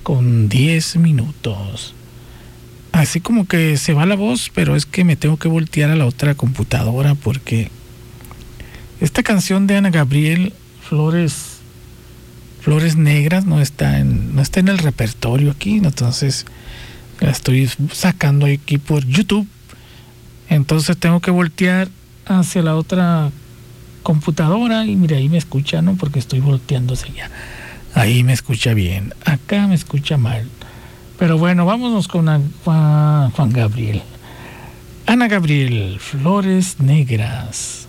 con 10 minutos. Así como que se va la voz, pero es que me tengo que voltear a la otra computadora porque esta canción de Ana Gabriel, Flores Negras, no está en el repertorio aquí, entonces la estoy sacando aquí por YouTube. Entonces tengo que voltear hacia la otra computadora y mira, ahí me escucha, ¿no? Porque estoy volteando hacia allá. Ahí me escucha bien, acá me escucha mal. Pero bueno, vámonos con Juan Gabriel. Ana Gabriel, Flores Negras.